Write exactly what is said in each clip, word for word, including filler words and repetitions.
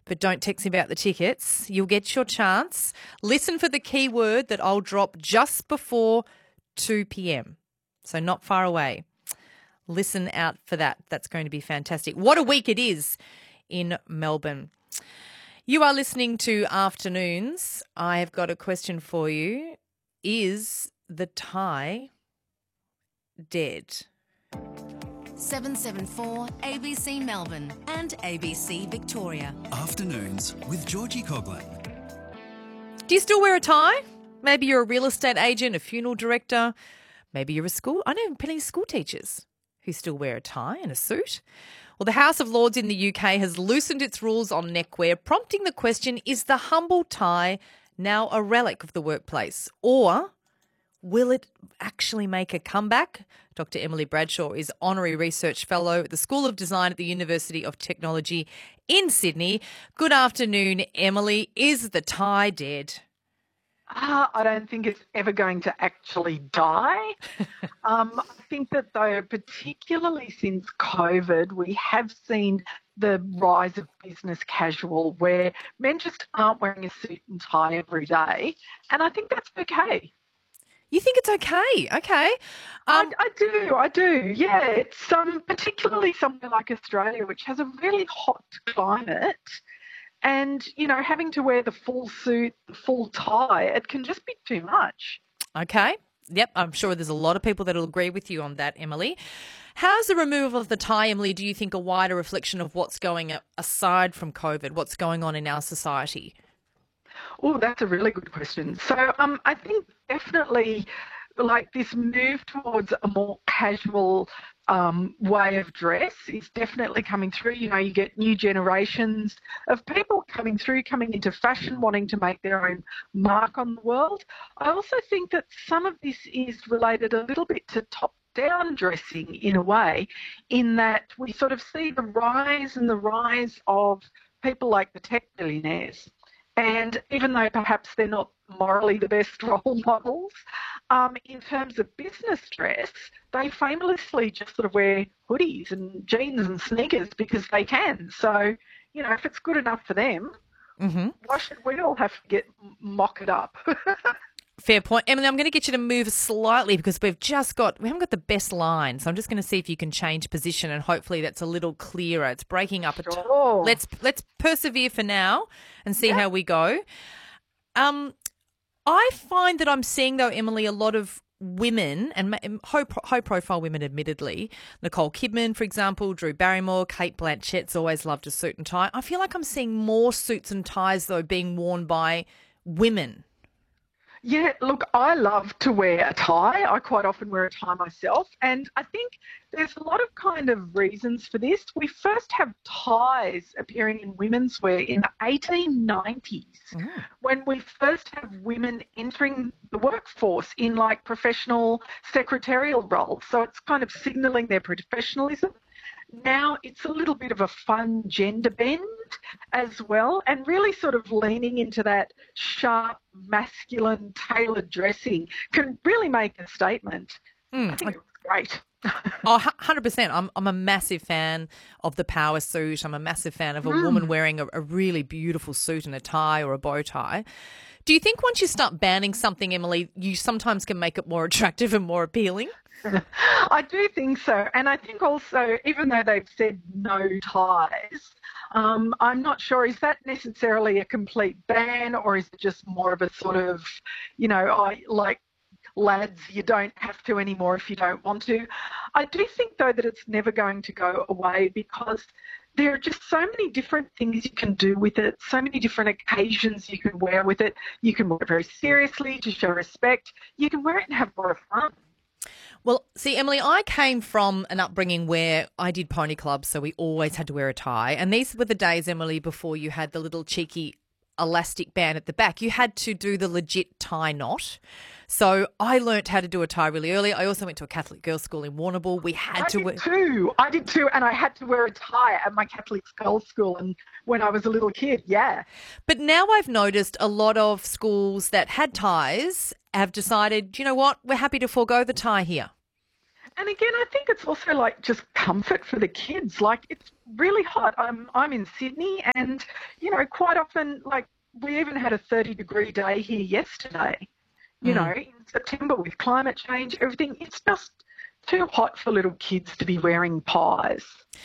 but don't text me about the tickets. You'll get your chance. Listen for the keyword that I'll drop just before two p.m, so not far away. Listen out for that. That's going to be fantastic. What a week it is in Melbourne. You are listening to Afternoons. I have got a question for you. Is the tie dead? seven seven four A B C Melbourne and A B C Victoria. Afternoons with Georgie Coughlin. Do you still wear a tie? Maybe you're a real estate agent, a funeral director. Maybe you're a school. I know plenty of school teachers who still wear a tie and a suit. Well, the House of Lords in the U K has loosened its rules on neckwear, prompting the question, is the humble tie now a relic of the workplace, or will it actually make a comeback? Doctor Emily Bradshaw is Honorary Research Fellow at the School of Design at the University of Technology in Sydney. Good afternoon, Emily. Is the tie dead? Uh, I don't think it's ever going to actually die. um, I think that, though, particularly since COVID, we have seen the rise of business casual where men just aren't wearing a suit and tie every day. And I think that's okay. You think it's okay? Okay. Um, I, I do, I do. Yeah, it's um, particularly somewhere like Australia, which has a really hot climate. And, you know, having to wear the full suit, the full tie, it can just be too much. Okay. Yep, I'm sure there's a lot of people that will agree with you on that, Emily. How's the removal of the tie, Emily, do you think a wider reflection of what's going aside from COVID, what's going on in our society? Oh, that's a really good question. So um, I think definitely like this move towards a more casual um, way of dress is definitely coming through. You know, you get new generations of people coming through, coming into fashion, wanting to make their own mark on the world. I also think that some of this is related a little bit to top-down dressing in a way, in that we sort of see the rise and the rise of people like the tech billionaires. And even though perhaps they're not morally the best role models, um, in terms of business dress, they famously just sort of wear hoodies and jeans and sneakers because they can. So, you know, if it's good enough for them, mm-hmm. why should we all have to get mocked up? Fair point. Emily, I'm going to get you to move slightly because we've just got, we haven't got the best line. So I'm just going to see if you can change position and hopefully that's a little clearer. It's breaking up. Sure. A t- let's let's persevere for now and see yeah. how we go. Um, I find that I'm seeing, though, Emily, a lot of women and high-profile women, admittedly. Nicole Kidman, for example, Drew Barrymore, Kate Blanchett's always loved a suit and tie. I feel like I'm seeing more suits and ties, though, being worn by women. Yeah, look, I love to wear a tie. I quite often wear a tie myself. And I think there's a lot of kind of reasons for this. We first have ties appearing in women's wear in the eighteen nineties, mm. when we first have women entering the workforce in like professional secretarial roles. So it's kind of signalling their professionalism. Now it's a little bit of a fun gender bend as well, and really sort of leaning into that sharp, masculine, tailored dressing can really make a statement. Mm. I think it looks great. Oh, one hundred percent. I'm I'm a massive fan of the power suit. I'm a massive fan of a mm. woman wearing a, a really beautiful suit and a tie or a bow tie. Do you think once you start banning something, Emily, you sometimes can make it more attractive and more appealing? I do think so. And I think also, even though they've said no ties, um, I'm not sure, is that necessarily a complete ban, or is it just more of a sort of, you know, I like, lads, you don't have to anymore if you don't want to. I do think, though, that it's never going to go away because there are just so many different things you can do with it, so many different occasions you can wear with it. You can wear it very seriously to show respect. You can wear it and have more fun. Well, see, Emily, I came from an upbringing where I did pony clubs, so we always had to wear a tie. And these were the days, Emily, before you had the little cheeky elastic band at the back. You had to do the legit tie knot. So I learnt how to do a tie really early. I also went to a Catholic girls' school in Warrnambool. We had I to did wear too. I did too, and I had to wear a tie at my Catholic girls' school and when I was a little kid, yeah. But now I've noticed a lot of schools that had ties have decided, you know what, we're happy to forego the tie here. And again, I think it's also like just comfort for the kids. Like it's really hot. I'm I'm in Sydney, and you know, quite often, like we even had a thirty degree day here yesterday. You Mm. know, in September with climate change, everything. It's just too hot for little kids to be wearing ties.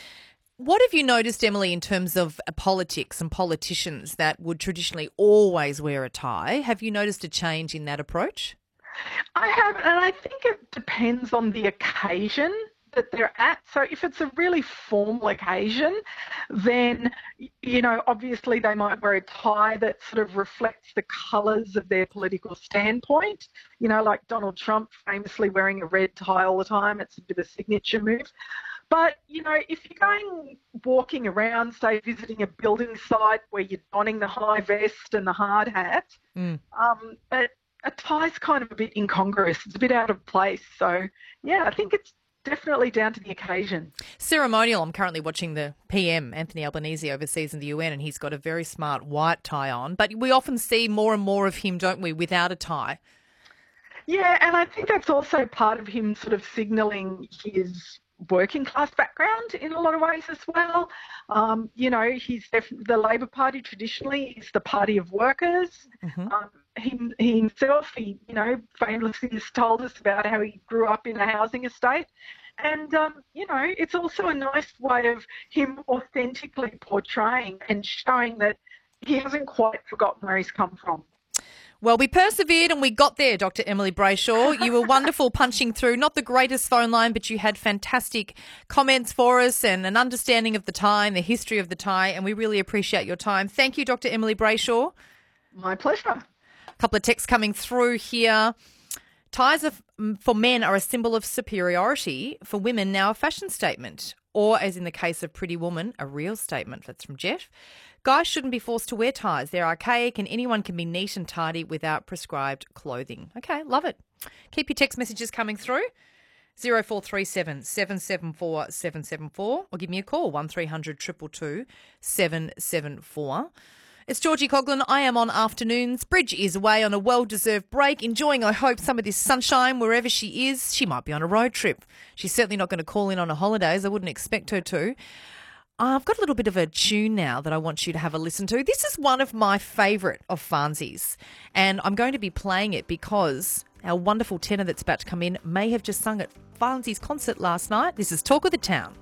What have you noticed, Emily, in terms of uh, politics and politicians that would traditionally always wear a tie? Have you noticed a change in that approach? I have, and I think it depends on the occasion that they're at. So if it's a really formal occasion, then, you know, obviously they might wear a tie that sort of reflects the colours of their political standpoint. You know, like Donald Trump famously wearing a red tie all the time. It's a bit of a signature move. But, you know, if you're going walking around, say, visiting a building site where you're donning the high vest and the hard hat, Mm. um, but a tie's kind of a bit incongruous. It's a bit out of place. So, yeah, I think it's definitely down to the occasion. Ceremonial. I'm currently watching the P M, Anthony Albanese, overseas in the U N, and he's got a very smart white tie on. But we often see more and more of him, don't we, without a tie? Yeah, and I think that's also part of him sort of signalling his working class background in a lot of ways as well. Um, you know, he's def- the Labor Party traditionally is the party of workers. Mm-hmm. Um, he, he himself, he, you know, famously has told us about how he grew up in a housing estate. And, um, you know, it's also a nice way of him authentically portraying and showing that he hasn't quite forgotten where he's come from. Well, we persevered and we got there, Doctor Emily Brayshaw. You were wonderful punching through. Not the greatest phone line, but you had fantastic comments for us and an understanding of the tie and the history of the tie, and we really appreciate your time. Thank you, Doctor Emily Brayshaw. My pleasure. A couple of texts coming through here. Ties are, for men are a symbol of superiority. For women, now a fashion statement. Or, as in the case of Pretty Woman, a real statement. That's from Jeff. Guys shouldn't be forced to wear ties. They're archaic and anyone can be neat and tidy without prescribed clothing. Okay, love it. Keep your text messages coming through. zero four three seven, seven seven four, seven seven four or give me a call, one three hundred, two two two, seven seven four. It's Georgie Coughlin. I am on afternoons. Bridge is away on a well-deserved break, enjoying, I hope, some of this sunshine wherever she is. She might be on a road trip. She's certainly not going to call in on her holidays. I wouldn't expect her to. I've got a little bit of a tune now that I want you to have a listen to. This is one of my favourite of Farnsey's, and I'm going to be playing it because our wonderful tenor that's about to come in may have just sung at Farnsey's concert last night. This is Talk of the Town.